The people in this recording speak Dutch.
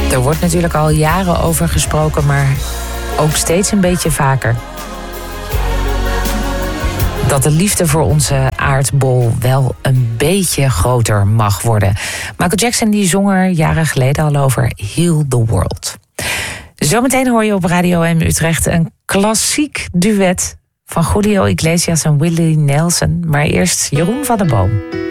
Er wordt natuurlijk al jaren over gesproken, maar ook steeds een beetje vaker. Dat de liefde voor onze aardbol wel een beetje groter mag worden. Michael Jackson die zong er jaren geleden al over Heal the World. Zometeen hoor je op Radio M Utrecht een klassiek duet van Julio Iglesias en Willie Nelson. Maar eerst Jeroen van der Boom.